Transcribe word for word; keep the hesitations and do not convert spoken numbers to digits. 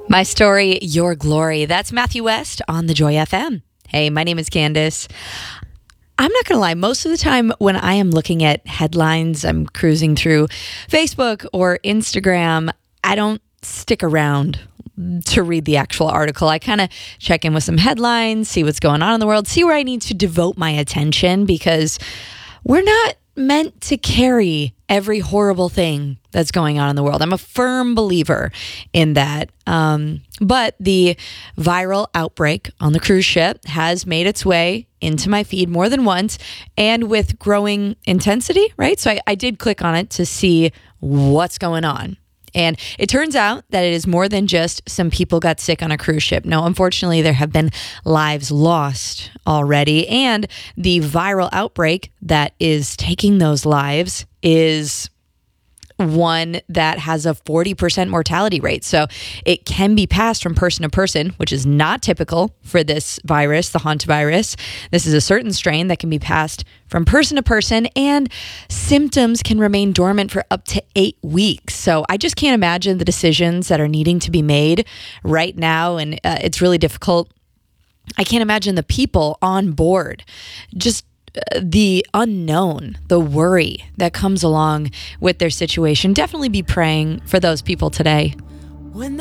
My story, your glory. That's Matthew West on the Joy F M. Hey, my name is Candace. I'm not going to lie. Most of the time when I am looking at headlines, I'm cruising through Facebook or Instagram, I don't stick around to read the actual article. I kind of check in with some headlines, see what's going on in the world, see where I need to devote my attention, because we're not meant to carry every horrible thing that's going on in the world. I'm a firm believer in that. Um, but the viral outbreak on the cruise ship has made its way into my feed more than once, and with growing intensity, right? So I, I did click on it to see what's going on. And it turns out that it is more than just some people got sick on a cruise ship. No, unfortunately, there have been lives lost already. And the viral outbreak that is taking those lives is one that has a forty percent mortality rate. So it can be passed from person to person, which is not typical for this virus, the hantavirus. This is a certain strain that can be passed from person to person, and symptoms can remain dormant for up to eight weeks. So I just can't imagine the decisions that are needing to be made right now. And uh, it's really difficult. I can't imagine the people on board, just the unknown, the worry that comes along with their situation. Definitely be praying for those people today.